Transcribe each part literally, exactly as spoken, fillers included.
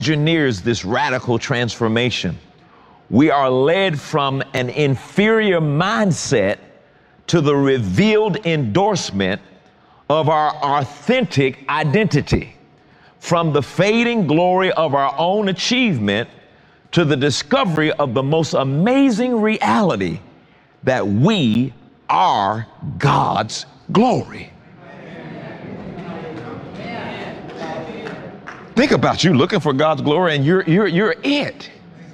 engineers this radical transformation. We are led from an inferior mindset to the revealed endorsement of our authentic identity, from the fading glory of our own achievement to the discovery of the most amazing reality that we are God's glory. Think about you looking for God's glory and you're, you're, you're it.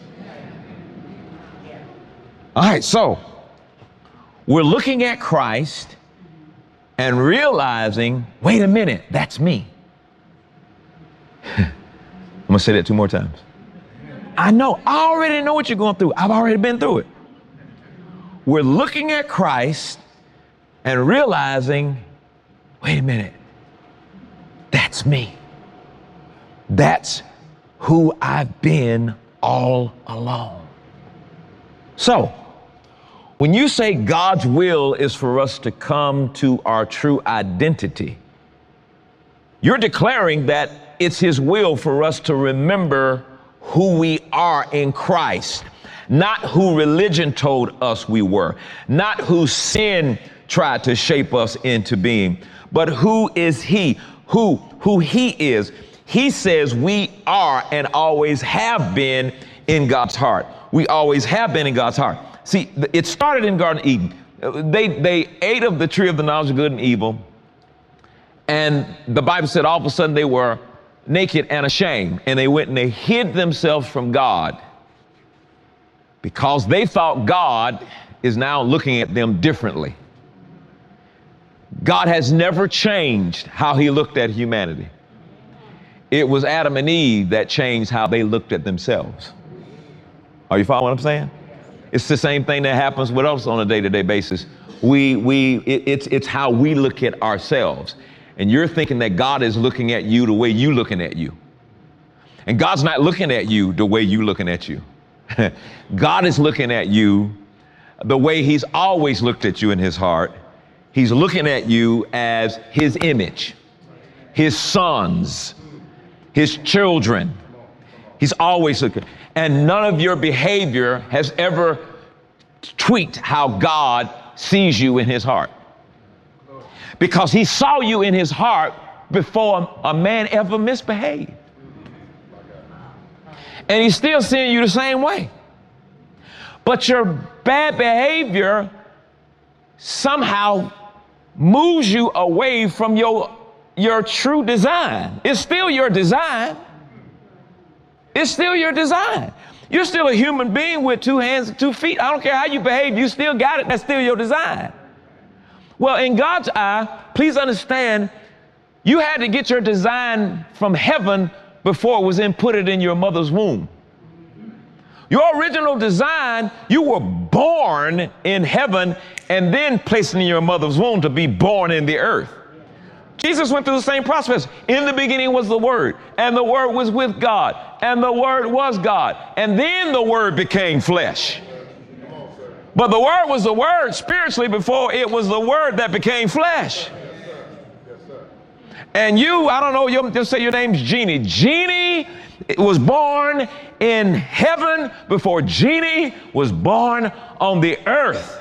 All right, so we're looking at Christ and realizing, wait a minute, that's me. I'm gonna say that two more times. I know, I already know what you're going through. I've already been through it. We're looking at Christ and realizing, wait a minute, that's me. That's who I've been all along. So, when you say God's will is for us to come to our true identity, you're declaring that it's His will for us to remember who we are in Christ, not who religion told us we were, not who sin tried to shape us into being, but who is He, who, who He is. He says we are and always have been in God's heart. We always have been in God's heart. See, it started in Garden of Eden. They, they ate of the tree of the knowledge of good and evil. And the Bible said all of a sudden they were naked and ashamed. And they went and they hid themselves from God because they thought God is now looking at them differently. God has never changed how He looked at humanity. It was Adam and Eve that changed how they looked at themselves. Are you following what I'm saying? It's the same thing that happens with us on a day-to-day basis. We, we, it, it's, it's how we look at ourselves. And you're thinking that God is looking at you the way you looking at you. And God's not looking at you the way you looking at you. God is looking at you the way He's always looked at you in His heart. He's looking at you as His image, His sons, His children. He's always looking. And none of your behavior has ever tweaked how God sees you in His heart. Because He saw you in His heart before a man ever misbehaved. And He's still seeing you the same way. But your bad behavior somehow moves you away from your, your true design. It's still your design. It's still your design. You're still a human being with two hands and two feet. I don't care how you behave, you still got it. That's still your design. Well, in God's eye, please understand, you had to get your design from heaven before it was inputted in your mother's womb. Your original design, you were born in heaven and then placed in your mother's womb to be born in the earth. Jesus went through the same process. In the beginning was the Word, and the Word was with God, and the Word was God. And then the Word became flesh. But the Word was the Word spiritually before it was the Word that became flesh. And you, I don't know, you just say your name's Jeannie. Jeannie was born in heaven before Jeannie was born on the earth.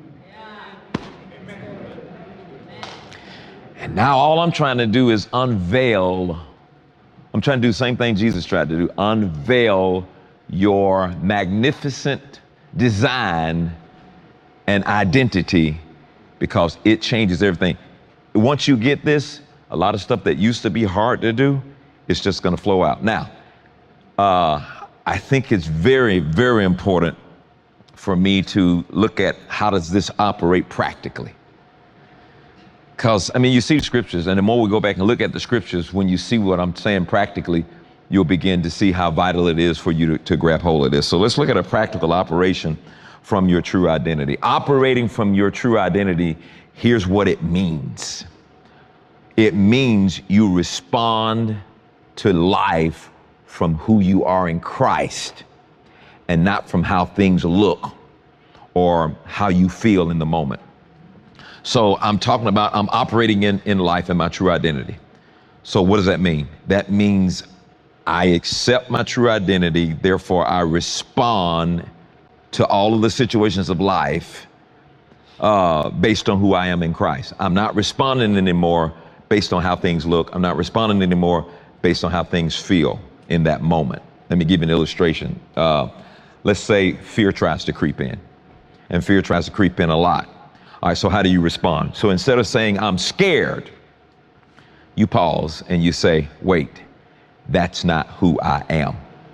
And now all I'm trying to do is unveil, I'm trying to do the same thing Jesus tried to do, unveil your magnificent design and identity, because it changes everything. Once you get this, a lot of stuff that used to be hard to do, it's just going to flow out. Now, uh, I think it's very, very important for me to look at how does this operate practically. Because, I mean, you see the scriptures, and the more we go back and look at the scriptures, when you see what I'm saying practically, you'll begin to see how vital it is for you to, to grab hold of this. So let's look at a practical operation from your true identity. Operating from your true identity, here's what it means. It means you respond to life from who you are in Christ and not from how things look or how you feel in the moment. So I'm talking about, I'm operating in, in life in my true identity. So what does that mean? That means I accept my true identity, therefore I respond to all of the situations of life uh, based on who I am in Christ. I'm not responding anymore based on how things look. I'm not responding anymore based on how things feel in that moment. Let me give you an illustration. Uh, let's say fear tries to creep in, and fear tries to creep in a lot. All right, so how do you respond? So instead of saying, I'm scared, you pause and you say, wait, that's not who I am.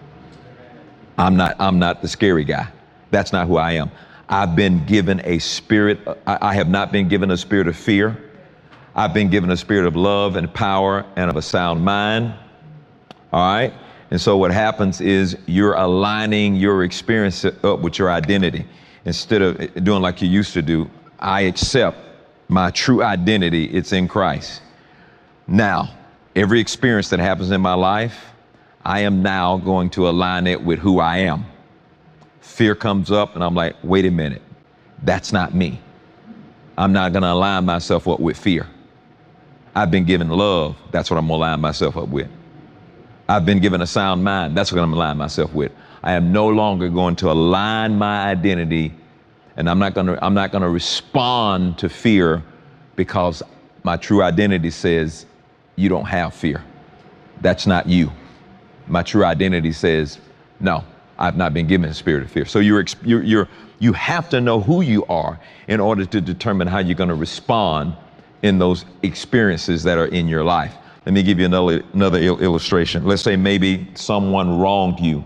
I'm not, I'm not the scary guy. That's not who I am. I've been given a spirit. I, I have not been given a spirit of fear. I've been given a spirit of love and power and of a sound mind. All right. And so what happens is you're aligning your experience up with your identity. Instead of doing like you used to do, I accept my true identity. It's in Christ. Now, every experience that happens in my life, I am now going to align it with who I am. Fear comes up and I'm like, wait a minute, that's not me. I'm not going to align myself up with fear. I've been given love. That's what I'm going to align myself up with. I've been given a sound mind. That's what I'm going to align myself with. I am no longer going to align my identity, and I'm not going to, I'm not going to respond to fear, because my true identity says you don't have fear. That's not you. My true identity says, no, I've not been given a spirit of fear. So you're, you're, you're, you have to know who you are in order to determine how you're going to respond in those experiences that are in your life. Let me give you another, another il- illustration. Let's say maybe someone wronged you,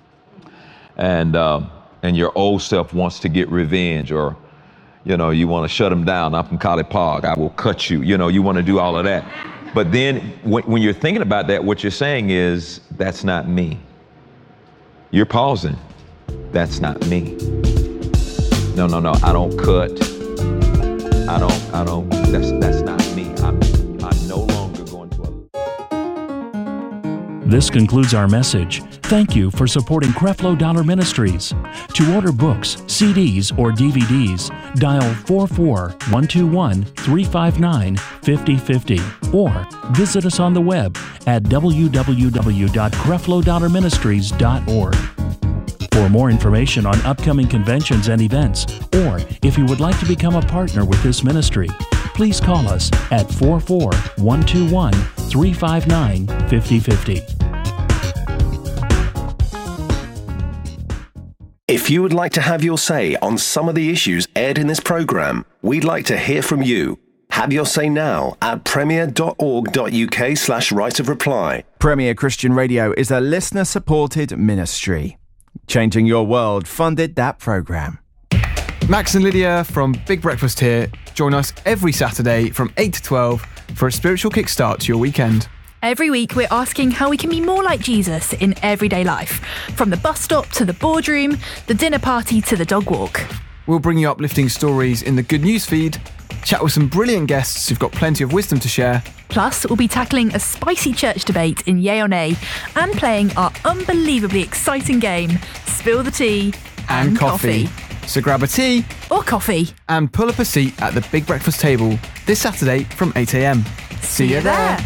and, uh, and your old self wants to get revenge, or, you know, you want to shut them down. I'm from College Park. I will cut you. You know, you want to do all of that. But then when, when you're thinking about that, what you're saying is, that's not me. You're pausing. That's not me. No, no, no. I don't cut. I don't, I don't, that's, that's not me. I'm, I'm no longer going to. This concludes our message. Thank you for supporting Creflo Dollar Ministries. To order books, C Ds, or D V Ds, dial four four, one two one, three five nine, five zero five zero or visit us on the web at w w w dot creflo dollar ministries dot org. For more information on upcoming conventions and events, or if you would like to become a partner with this ministry, please call us at four four, one two one, three five nine, five zero five zero. If you would like to have your say on some of the issues aired in this program, we'd like to hear from you. Have your say now at premier dot org dot u k slash right of reply. Premier Christian Radio is a listener-supported ministry. Changing Your World funded that program. Max and Lydia from Big Breakfast here. Join us every Saturday from eight to twelve for a spiritual kickstart to your weekend. Every week, we're asking how we can be more like Jesus in everyday life. From the bus stop to the boardroom, the dinner party to the dog walk. We'll bring you uplifting stories in the Good News feed, chat with some brilliant guests who've got plenty of wisdom to share. Plus, we'll be tackling a spicy church debate in Yay or Nay and playing our unbelievably exciting game, Spill the Tea and, and coffee. coffee. So grab a tea or coffee and pull up a seat at the Big Breakfast table this Saturday from eight a m. See you there.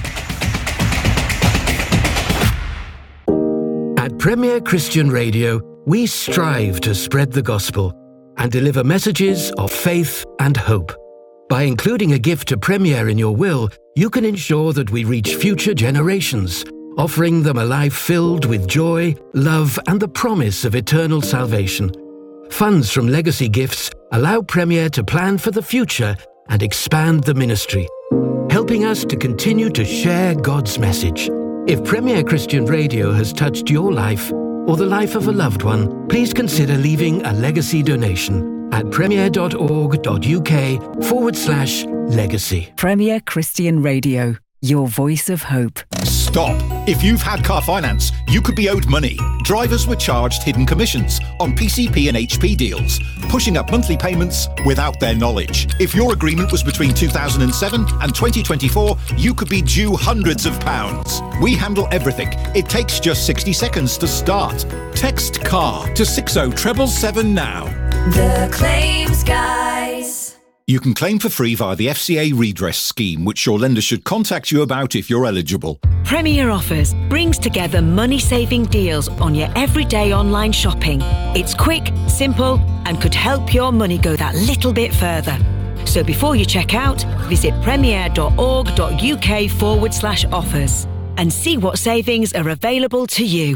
At Premier Christian Radio, we strive to spread the gospel and deliver messages of faith and hope. By including a gift to Premier in your will, you can ensure that we reach future generations, offering them a life filled with joy, love, and the promise of eternal salvation. Funds from legacy gifts allow Premier to plan for the future and expand the ministry, helping us to continue to share God's message. If Premier Christian Radio has touched your life or the life of a loved one, please consider leaving a legacy donation at premier dot org dot u k forward slash legacy. Premier Christian Radio, your voice of hope. Stop. If you've had car finance, you could be owed money. Drivers were charged hidden commissions on P C P and H P deals, pushing up monthly payments without their knowledge. If your agreement was between two thousand seven and twenty twenty-four, you could be due hundreds of pounds. We handle everything. It takes just sixty seconds to start. Text CAR to six oh seven seven seven now. The Claims Guys. You can claim for free via the F C A redress scheme, which your lender should contact you about if you're eligible. Premier Offers brings together money-saving deals on your everyday online shopping. It's quick, simple, and could help your money go that little bit further. So before you check out, visit premier.org.uk forward slash offers and see what savings are available to you.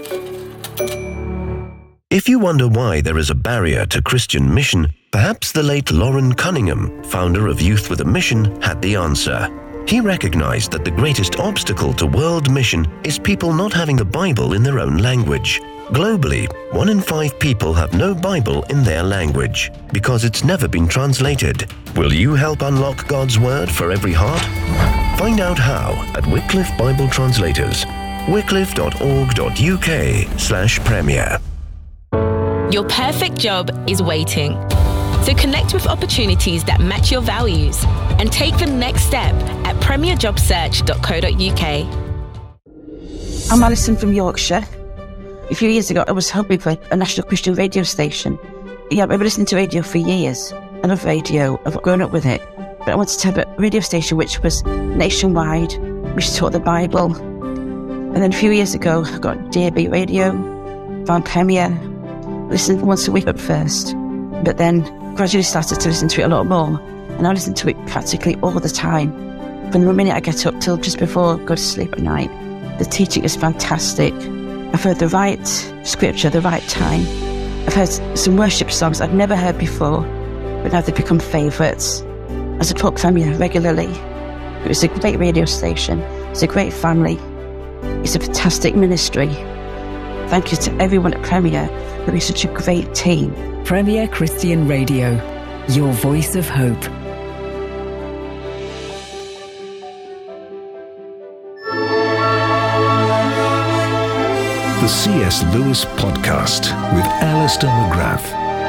If you wonder why there is a barrier to Christian mission, perhaps the late Lauren Cunningham, founder of Youth with a Mission, had the answer. He recognized that the greatest obstacle to world mission is people not having the Bible in their own language. Globally, one in five people have no Bible in their language because it's never been translated. Will you help unlock God's Word for every heart? Find out how at Wycliffe Bible Translators, wycliffe.org.uk slash premier. Your perfect job is waiting. So connect with opportunities that match your values and take the next step at premier job search dot co dot uk. I'm Alison from Yorkshire. A few years ago, I was hoping for a national Christian radio station. Yeah, I've been listening to radio for years. I love radio. I've grown up with it. But I wanted to have a radio station which was nationwide, which taught the Bible. And then a few years ago, I got D A B radio, found Premier, listened once a week at first, but then gradually started to listen to it a lot more. And I listen to it practically all the time. From the minute I get up till just before I go to sleep at night. The teaching is fantastic. I've heard the right scripture at the right time. I've heard some worship songs I've never heard before, but now they've become favourites. I support Premier regularly. It's a great radio station. It's a great family. It's a fantastic ministry. Thank you to everyone at Premier for being such a great team. Premier Christian Radio, your voice of hope. The C S Lewis Podcast with Alistair McGrath.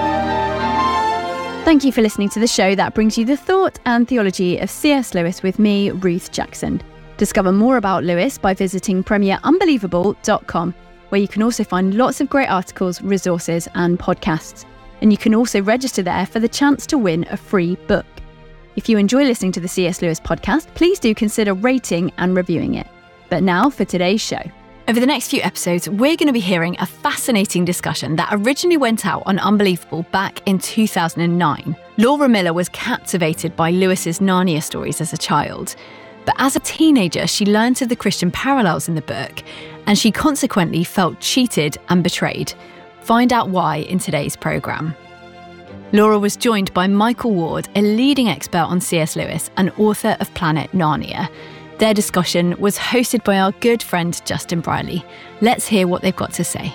Thank you for listening to the show that brings you the thought and theology of C S Lewis with me, Ruth Jackson. Discover more about Lewis by visiting premier unbelievable dot com, where you can also find lots of great articles, resources and podcasts. And you can also register there for the chance to win a free book. If you enjoy listening to the C S Lewis podcast, please do consider rating and reviewing it. But now for today's show. Over the next few episodes, we're going to be hearing a fascinating discussion that originally went out on Unbelievable back in two thousand nine. Laura Miller was captivated by Lewis's Narnia stories as a child. But as a teenager, she learnt of the Christian parallels in the book, and she consequently felt cheated and betrayed. Find out why in today's programme. Laura was joined by Michael Ward, a leading expert on C S Lewis and author of Planet Narnia. Their discussion was hosted by our good friend Justin Briley. Let's hear what they've got to say.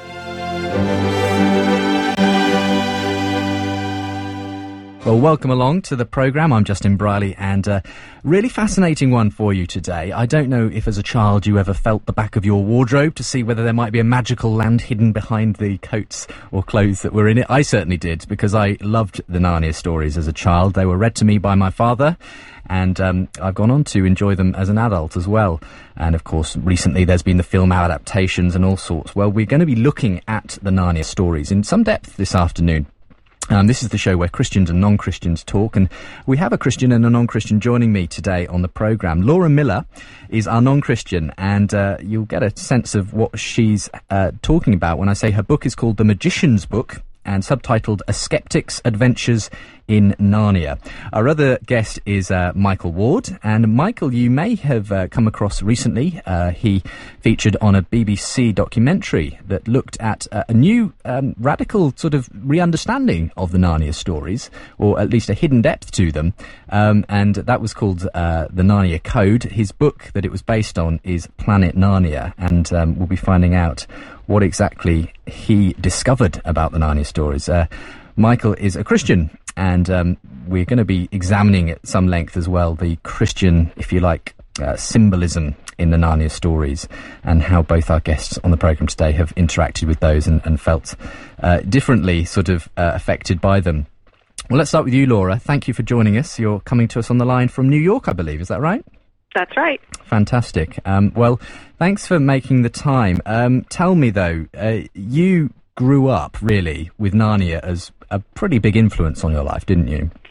Well, welcome along to the programme. I'm Justin Briley, and a really fascinating one for you today. I don't know if as a child you ever felt the back of your wardrobe to see whether there might be a magical land hidden behind the coats or clothes that were in it. I certainly did, because I loved the Narnia stories as a child. They were read to me by my father, and um, I've gone on to enjoy them as an adult as well. And of course, recently there's been the film adaptations and all sorts. Well, we're going to be looking at the Narnia stories in some depth this afternoon. Um, this is the show where Christians and non-Christians talk, and we have a Christian and a non-Christian joining me today on the programme. Laura Miller is our non-Christian, and uh, you'll get a sense of what she's uh, talking about when I say her book is called The Magician's Book and subtitled A Skeptic's Adventures in Narnia. Our other guest is uh, Michael Ward, and Michael, you may have uh, come across recently. Uh, he featured on a B B C documentary that looked at uh, a new um, radical sort of re-understanding of the Narnia stories, or at least a hidden depth to them, um, and that was called uh, The Narnia Code. His book that it was based on is Planet Narnia, and um, we'll be finding out what exactly he discovered about the Narnia stories. Uh, Michael is a Christian, and um, we're going to be examining at some length as well the Christian, if you like, uh, symbolism in the Narnia stories, and how both our guests on the programme today have interacted with those and, and felt uh, differently sort of uh, affected by them. Well, let's start with you, Laura. Thank you for joining us. You're coming to us on the line from New York, I believe. Is that right? That's right. Fantastic. Um, well, thanks for making the time. Um, tell me, though, uh, you grew up, really, with Narnia as a pretty big influence on your life, didn't you?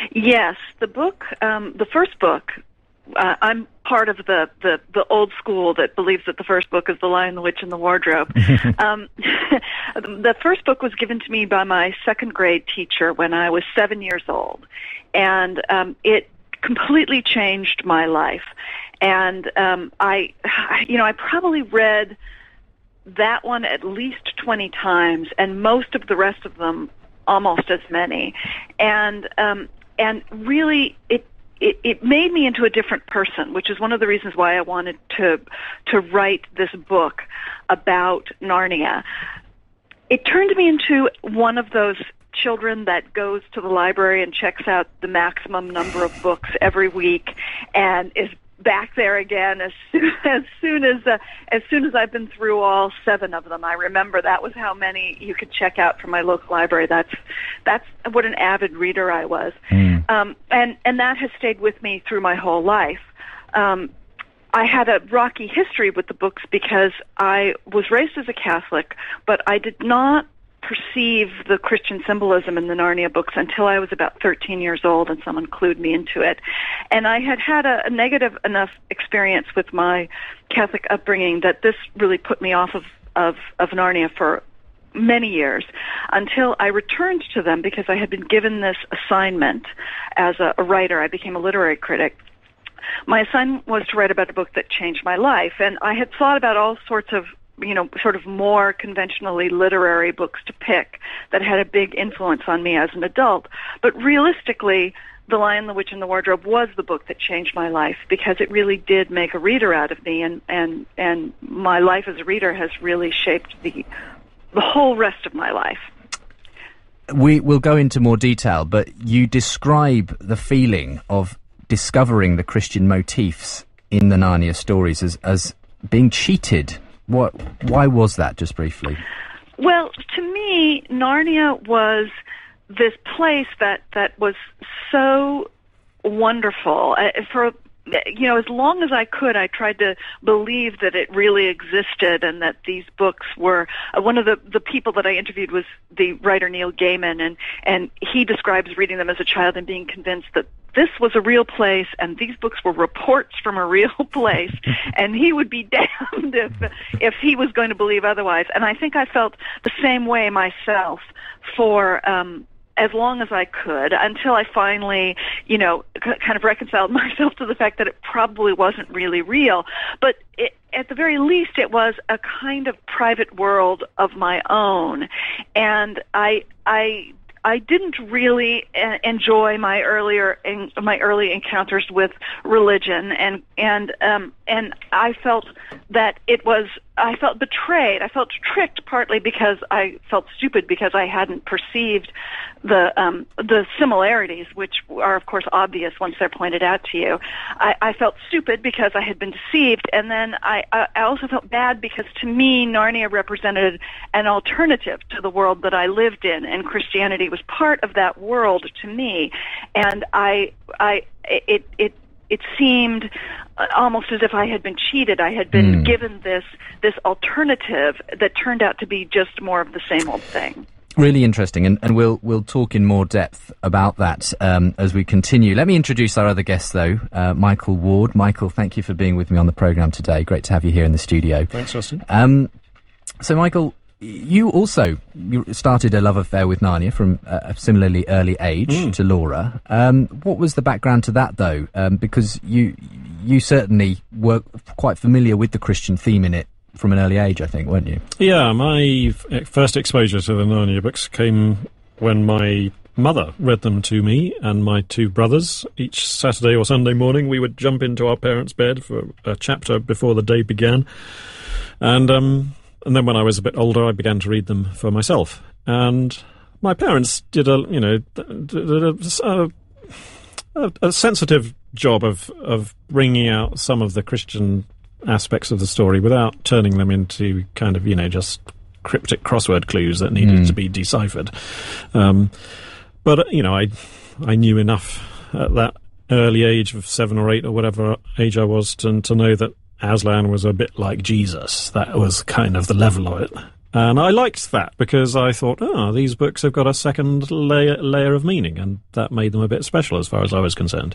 Yes, the book, um, the first book, uh, I'm part of the, the, the old school that believes that the first book is The Lion, the Witch, and the Wardrobe. um, the first book was given to me by my second grade teacher when I was seven years old, and um, it completely changed my life. And um, I, you know, I probably read that one at least twenty times, and most of the rest of them almost as many. And um, and really, it, it it made me into a different person, which is one of the reasons why I wanted to to write this book about Narnia. It turned me into one of those children that goes to the library and checks out the maximum number of books every week, and is back there again as soon as soon as uh, as soon as I've been through all seven of them. I remember that was how many you could check out from my local library. That's that's what an avid reader I was, mm. um, and and that has stayed with me through my whole life. Um, I had a rocky history with the books because I was raised as a Catholic, but I did not perceive the Christian symbolism in the Narnia books until I was about thirteen years old, and someone clued me into it. And I had had a, a negative enough experience with my Catholic upbringing that this really put me off of, of, of Narnia for many years, until I returned to them because I had been given this assignment as a, a writer. I became a literary critic. My assignment was to write about a book that changed my life, and I had thought about all sorts of you know, sort of more conventionally literary books to pick that had a big influence on me as an adult. But realistically, The Lion, the Witch, and the Wardrobe was the book that changed my life because it really did make a reader out of me, and, and, and my life as a reader has really shaped the, the whole rest of my life. We will go into more detail, but you describe the feeling of discovering the Christian motifs in the Narnia stories as, as being cheated. What? Why was that, just briefly? Well, to me, Narnia was this place that, that was so wonderful. Uh, for you know, as long as I could, I tried to believe that it really existed and that these books were. Uh, one of the, the people that I interviewed was the writer Neil Gaiman, and, and he describes reading them as a child and being convinced that this was a real place and these books were reports from a real place, and he would be damned if if he was going to believe otherwise. And I think I felt the same way myself for um as long as I could, until I finally, you know, c- kind of reconciled myself to the fact that it probably wasn't really real. But it, at the very least, it was a kind of private world of my own, and I, I, I didn't really uh, enjoy my earlier, in, my early encounters with religion, and and um, and I felt that it was. I felt betrayed. I felt tricked, partly because I felt stupid because I hadn't perceived the um, the similarities, which are, of course, obvious once they're pointed out to you. I, I felt stupid because I had been deceived, and then I, I also felt bad because, to me, Narnia represented an alternative to the world that I lived in, and Christianity was part of that world to me. And I, I, it, it. It seemed almost as if I had been cheated. I had been mm. given this this alternative that turned out to be just more of the same old thing. Really interesting, and, and we'll we'll talk in more depth about that um, as we continue. Let me introduce our other guest, though, uh, Michael Ward. Michael, thank you for being with me on the programme today. Great to have you here in the studio. Thanks, Justin. Um, so, Michael, you also you started a love affair with Narnia from a similarly early age mm. to Laura. Um, what was the background to that, though? Um, because you you certainly were quite familiar with the Christian theme in it from an early age, I think, weren't you? Yeah, my f- first exposure to the Narnia books came when my mother read them to me and my two brothers. Each Saturday or Sunday morning, we would jump into our parents' bed for a chapter before the day began. And um, and then when I was a bit older, I began to read them for myself. And my parents did a, you know, did a, a, a sensitive job of, of bringing out some of the Christian aspects of the story without turning them into kind of, you know, just cryptic crossword clues that needed mm. to be deciphered. Um, but, you know, I I knew enough at that early age of seven or eight or whatever age I was to, to know that Aslan was a bit like Jesus. That was kind of the level of it. And I liked that because I thought, oh, these books have got a second layer, layer of meaning, and that made them a bit special as far as I was concerned.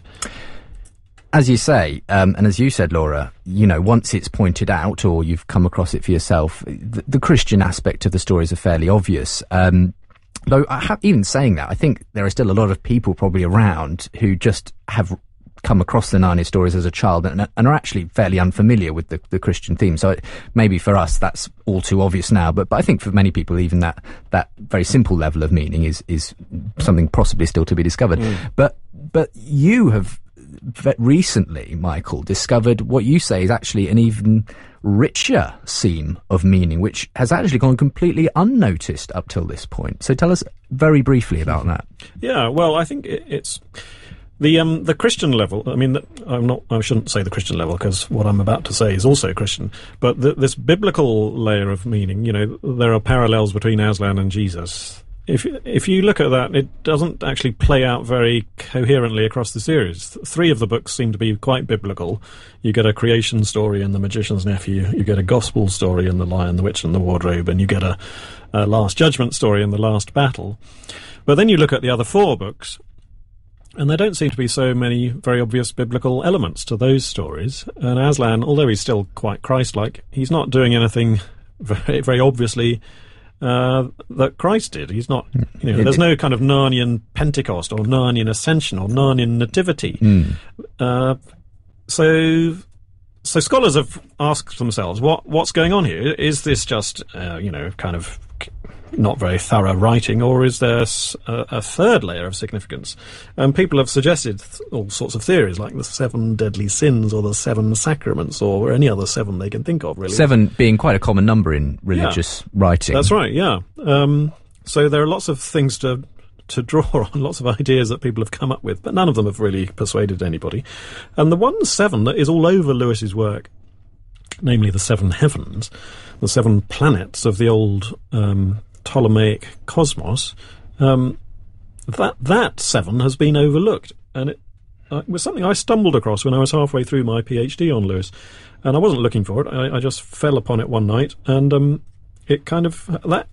As you say, um, and as you said, Laura, you know, once it's pointed out or you've come across it for yourself, the, the Christian aspect of the stories are fairly obvious. Um, though, I have, even saying that, I think there are still a lot of people probably around who just have come across the Narnia stories as a child and, and are actually fairly unfamiliar with the, the Christian theme. So it, maybe for us that's all too obvious now, but, but I think for many people even that that very simple level of meaning is is something possibly still to be discovered. Mm. But but you have recently, Michael, discovered what you say is actually an even richer seam of meaning, which has actually gone completely unnoticed up till this point. So tell us very briefly about that. Yeah, well, I think it, it's the um, the Christian level. I mean, I'm not. I shouldn't say the Christian level because what I'm about to say is also Christian. But the, this biblical layer of meaning, you know, there are parallels between Aslan and Jesus. If if you look at that, it doesn't actually play out very coherently across the series. Three of the books seem to be quite biblical. You get a creation story in The Magician's Nephew, you get a gospel story in The Lion, the Witch and the Wardrobe, and you get a, a Last Judgment story in The Last Battle. But then you look at the other four books, and there don't seem to be so many very obvious biblical elements to those stories. And Aslan, although he's still quite Christ-like, he's not doing anything very, very obviously uh, that Christ did. He's not, you know, there's no kind of Narnian Pentecost or Narnian Ascension or Narnian Nativity. Mm. Uh, so, so scholars have asked themselves, what what's going on here? Is this just, uh, you know, kind of not very thorough writing, or is there a, a third layer of significance? And people have suggested th- all sorts of theories, like the seven deadly sins or the seven sacraments or any other seven they can think of, really. Seven being quite a common number in religious yeah, writing. That's right, yeah. Um, so there are lots of things to to draw on, lots of ideas that people have come up with, but none of them have really persuaded anybody. And the one seven that is all over Lewis's work, namely the seven heavens, the seven planets of the old um, Ptolemaic cosmos, um, that that seven has been overlooked, and it, uh, it was something I stumbled across when I was halfway through my PhD on Lewis, and I wasn't looking for it. I, I just fell upon it one night, and um, it kind of that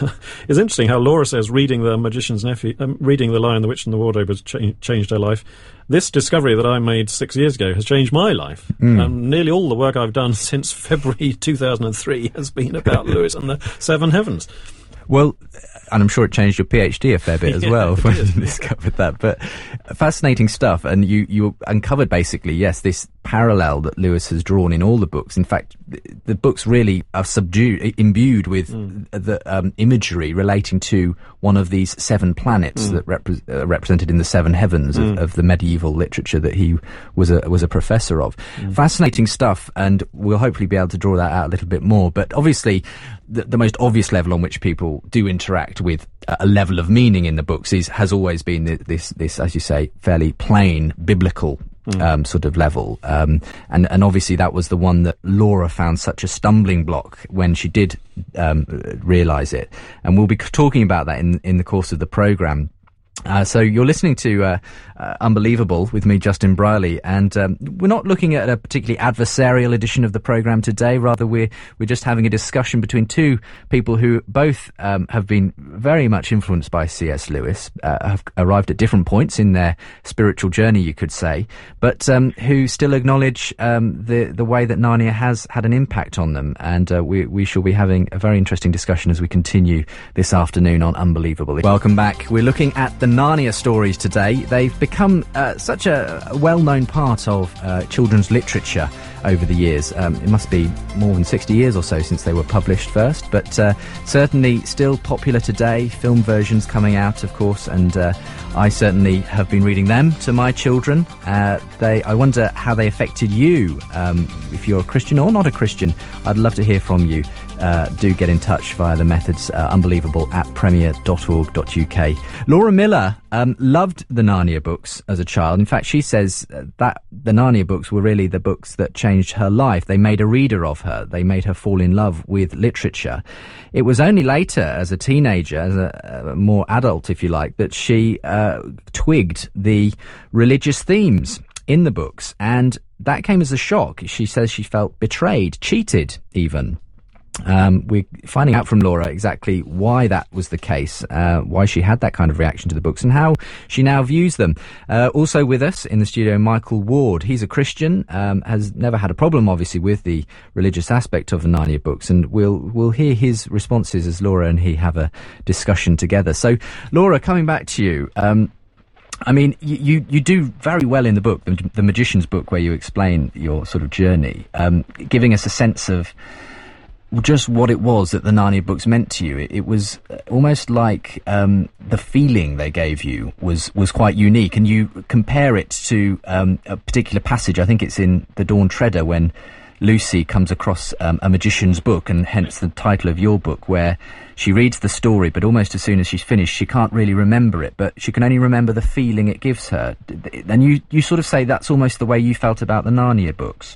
is interesting. How Laura says reading The Magician's Nephew, um, reading The Lion, the Witch, and the Wardrobe has cha- changed her life. This discovery that I made six years ago has changed my life. Mm. Um, nearly all the work I've done since February two thousand three has been about Lewis and the Seven Heavens. Well, and I'm sure it changed your PhD a fair bit as yeah, well when is, you discovered that. But fascinating stuff. And you, you uncovered basically, yes, this parallel that Lewis has drawn in all the books. In fact, the, the books really are subdued, imbued with mm. the um, imagery relating to one of these seven planets mm. that repre- uh, represented in the seven heavens mm. of, of the medieval literature that he was a was a professor of. Mm. Fascinating stuff, and we'll hopefully be able to draw that out a little bit more. But obviously, the, the most obvious level on which people do interact with a level of meaning in the books is has always been this, this, as you say, fairly plain biblical mm. um, sort of level. Um, and, and obviously that was the one that Laura found such a stumbling block when she did um, realise it. And we'll be talking about that in, in the course of the programme. Uh, so you're listening to uh, uh, Unbelievable with me, Justin Briley, and um, we're not looking at a particularly adversarial edition of the programme today. Rather, we're we're just having a discussion between two people who both um, have been very much influenced by C S Lewis, uh, have arrived at different points in their spiritual journey, you could say, but um, who still acknowledge um, the the way that Narnia has had an impact on them. And uh, we we shall be having a very interesting discussion as we continue this afternoon on Unbelievable. Welcome back. We're looking at the Narnia stories today. They've become uh, such a well-known part of uh, children's literature over the years. Um, it must be more than sixty years or so since they were published first, but uh, certainly still popular today. Film versions coming out, of course, and uh, I certainly have been reading them to my children. Uh, they, I wonder how they affected you. Um, if you're a Christian or not a Christian, I'd love to hear from you. Uh, do get in touch via the methods uh, unbelievable at premier dot org dot U K. Laura Miller um, loved the Narnia books as a child. In fact, she says that the Narnia books were really the books that changed her life. They made a reader of her. They made her fall in love with literature. It was only later, as a teenager, as a, a more adult, if you like, that she uh, twigged the religious themes in the books, and that came as a shock. She says she felt betrayed, cheated even. Um, we're finding out from Laura exactly why that was the case, uh, why she had that kind of reaction to the books, and how she now views them. Uh, also with us in the studio, Michael Ward. He's a Christian, um, has never had a problem, obviously, with the religious aspect of the Narnia books, and we'll we'll hear his responses as Laura and he have a discussion together. So, Laura, coming back to you. Um, I mean, you, you do very well in the book, the, the Magician's book, where you explain your sort of journey, um, giving us a sense of just what it was that the Narnia books meant to you. It, it was almost like um, the feeling they gave you was, was quite unique, and you compare it to um, a particular passage. I think it's in The Dawn Treader when Lucy comes across um, a magician's book, and hence the title of your book, where she reads the story, but almost as soon as she's finished, she can't really remember it, but she can only remember the feeling it gives her. And you, you sort of say that's almost the way you felt about the Narnia books.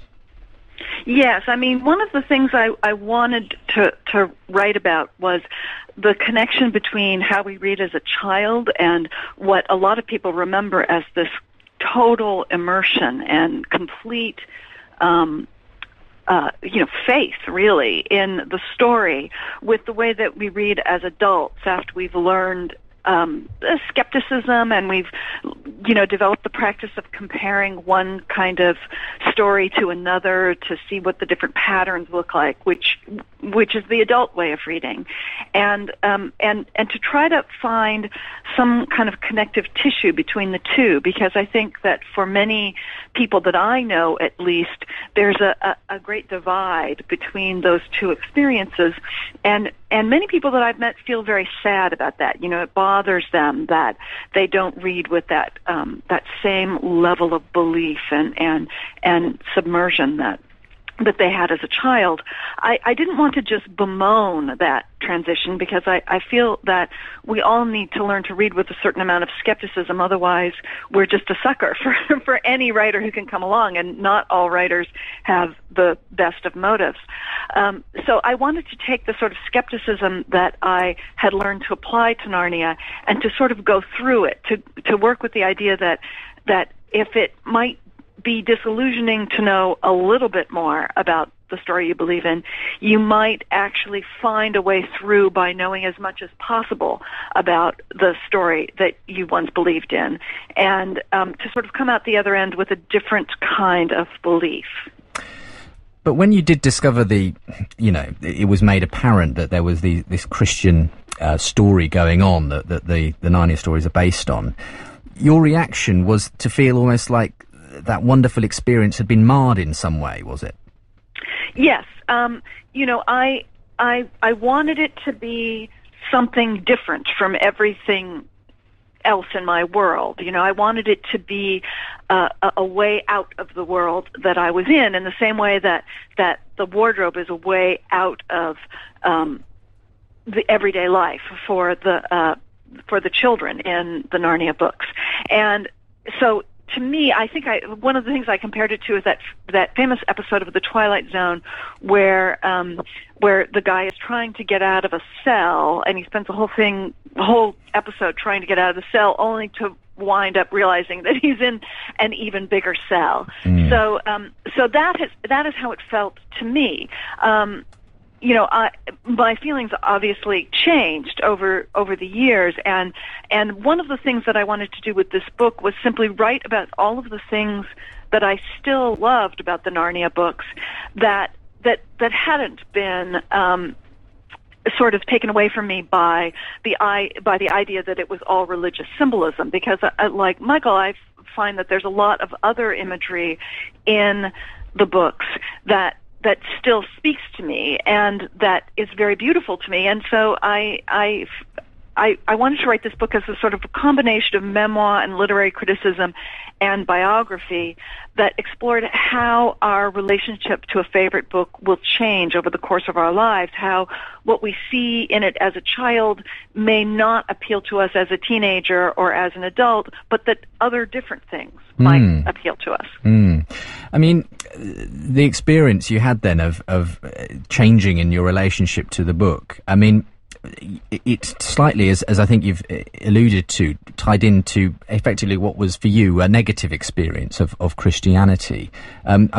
Yes, I mean, one of the things I, I wanted to, to write about was the connection between how we read as a child and what a lot of people remember as this total immersion and complete, um, uh, you know, faith, really, in the story, with the way that we read as adults after we've learned Um, skepticism, and we've, you know, developed the practice of comparing one kind of story to another to see what the different patterns look like, which, which is the adult way of reading, and um, and and to try to find some kind of connective tissue between the two, because I think that for many people that I know, at least, there's a, a, a great divide between those two experiences, and and many people that I've met feel very sad about that. You know, it bothers them that they don't read with that um, that same level of belief and and and submersion that that they had as a child. I, I didn't want to just bemoan that transition, because I, I feel that we all need to learn to read with a certain amount of skepticism. Otherwise, we're just a sucker for, for any writer who can come along, and not all writers have the best of motives. Um, so I wanted to take the sort of skepticism that I had learned to apply to Narnia and to sort of go through it, to, to work with the idea that, that if it might be disillusioning to know a little bit more about the story you believe in, you might actually find a way through by knowing as much as possible about the story that you once believed in, and um, to sort of come out the other end with a different kind of belief. But when you did discover the, you know, it was made apparent that there was the, this Christian uh, story going on that, that the, the Narnia stories are based on, your reaction was to feel almost like that wonderful experience had been marred in some way, was it? Yes. Um, you know, I, I, I wanted it to be something different from everything else in my world. You know, I wanted it to be uh, a, a way out of the world that I was in, in the same way that, that the wardrobe is a way out of um, the everyday life for the uh, for the children in the Narnia books. And so, to me, I think I, one of the things I compared it to is that that famous episode of The Twilight Zone where um, where the guy is trying to get out of a cell, and he spends the whole thing, the whole episode trying to get out of the cell, only to wind up realizing that he's in an even bigger cell. Mm. So, um, so that is that is how it felt to me. Um, You know, I, my feelings obviously changed over over the years, and and one of the things that I wanted to do with this book was simply write about all of the things that I still loved about the Narnia books that that that hadn't been um, sort of taken away from me by the I by the idea that it was all religious symbolism. Because, uh, like Michael, I find that there's a lot of other imagery in the books that. that still speaks to me and that is very beautiful to me. And so I, I, I, I wanted to write this book as a sort of a combination of memoir and literary criticism and biography that explored how our relationship to a favorite book will change over the course of our lives, how what we see in it as a child may not appeal to us as a teenager or as an adult, but that other different things might mm. appeal to us. Mm. I mean, the experience you had then of, of changing in your relationship to the book, I mean, it's slightly, as, as I think you've alluded to, tied into effectively what was for you a negative experience of, of Christianity. Um, I mean,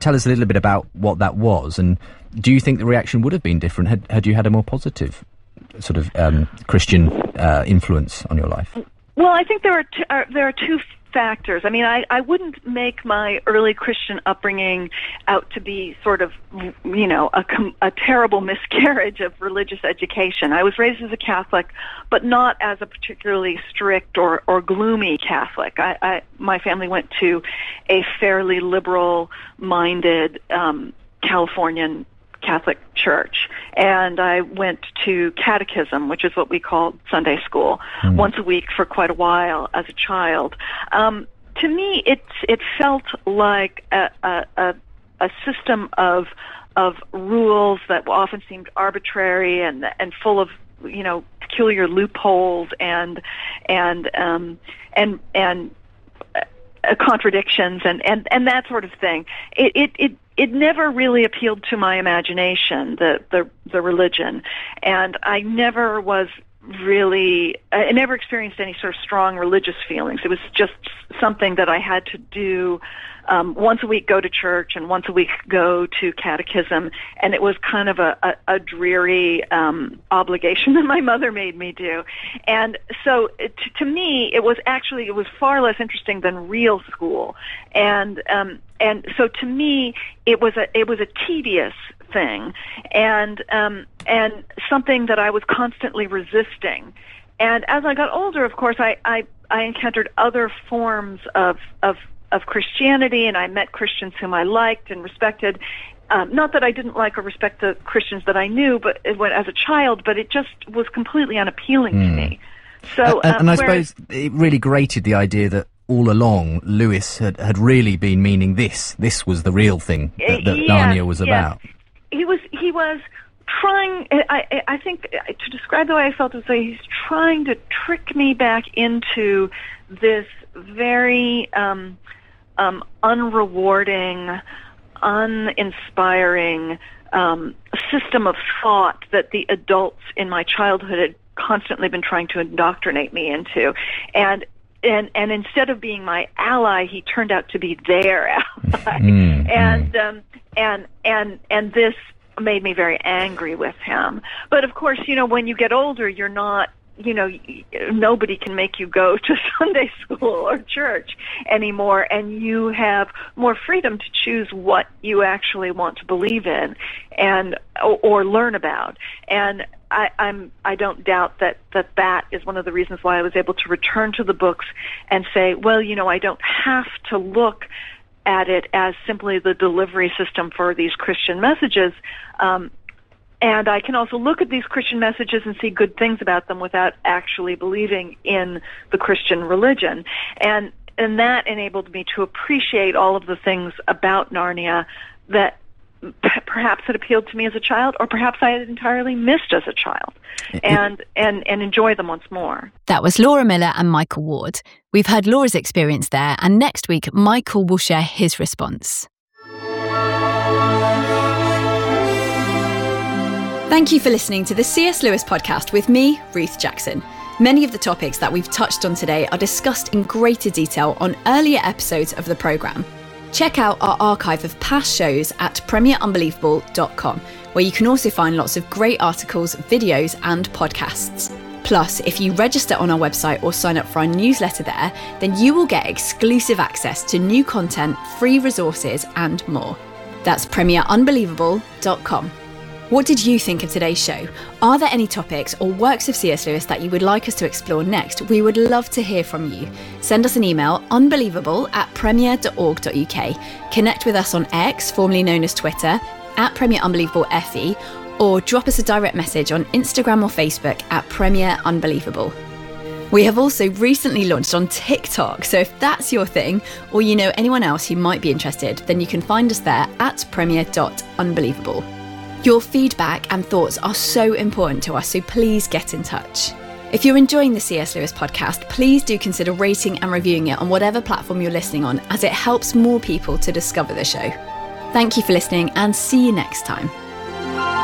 tell us a little bit about what that was, and do you think the reaction would have been different had, had you had a more positive sort of um, Christian uh, influence on your life? Well, I think there are t- are, there are two factors. I mean, I, I wouldn't make my early Christian upbringing out to be sort of, you know, a, com- a terrible miscarriage of religious education. I was raised as a Catholic, but not as a particularly strict or, or gloomy Catholic. I, I, my family went to a fairly liberal-minded um, Californian Catholic church, and I went to catechism, which is what we called Sunday school, mm. once a week for quite a while as a child. Um, to me, it it felt like a, a, a system of of rules that often seemed arbitrary and and full of, you know, peculiar loopholes and and um, and and uh, contradictions and, and, and that sort of thing. It it it It never really appealed to my imagination, the, the the religion, and I never was really, I never experienced any sort of strong religious feelings. It was just something that I had to do um, once a week, go to church, and once a week go to catechism, and it was kind of a, a, a dreary um, obligation that my mother made me do. And so it, to me, it was actually, it was far less interesting than real school. And um, and so to me, it was a it was a tedious thing, and um, and something that I was constantly resisting. And as I got older, of course, I I, I encountered other forms of of of Christianity, and I met Christians whom I liked and respected. Um, not that I didn't like or respect the Christians that I knew, but it went as a child, but it just was completely unappealing mm. to me. So, and, um, and I whereas, suppose it really grated the idea that all along Lewis had, had really been meaning this. This was the real thing that, that yes, Narnia was yes. about. He was he was trying. I I think to describe the way I felt was that he's trying to trick me back into this very um, um, unrewarding, uninspiring um, system of thought that the adults in my childhood had constantly been trying to indoctrinate me into, and. And, and instead of being my ally, he turned out to be their ally, mm, and mm. Um, and and and this made me very angry with him. But of course, you know, when you get older, you're not, you know, nobody can make you go to Sunday school or church anymore, and you have more freedom to choose what you actually want to believe in, and or, or learn about. And I, I'm, I don't doubt that, that that is one of the reasons why I was able to return to the books and say, well, you know, I don't have to look at it as simply the delivery system for these Christian messages. Um, and I can also look at these Christian messages and see good things about them without actually believing in the Christian religion. And, and that enabled me to appreciate all of the things about Narnia that perhaps had appealed to me as a child, or perhaps I had entirely missed as a child, and and and enjoy them once more. That was Laura Miller and Michael Ward. We've heard Laura's experience there, and next week Michael will share his response. Thank you for listening to the C S Lewis podcast with me, Ruth Jackson. Many of the topics that we've touched on today are discussed in greater detail on earlier episodes of the programme. Check out our archive of past shows at premier unbelievable dot com, where you can also find lots of great articles, videos and podcasts. Plus, if you register on our website or sign up for our newsletter there, then you will get exclusive access to new content, free resources and more. That's premier unbelievable dot com. What did you think of today's show? Are there any topics or works of C S Lewis that you would like us to explore next? We would love to hear from you. Send us an email, unbelievable at premier dot org dot uk. Connect with us on X, formerly known as Twitter, at Premier Unbelievable F E, or drop us a direct message on Instagram or Facebook at Premier Unbelievable. We have also recently launched on TikTok, so if that's your thing, or you know anyone else who might be interested, then you can find us there at premier dot unbelievable. Your feedback and thoughts are so important to us, so please get in touch. If you're enjoying the C S Lewis podcast, please do consider rating and reviewing it on whatever platform you're listening on, as it helps more people to discover the show. Thank you for listening, and see you next time.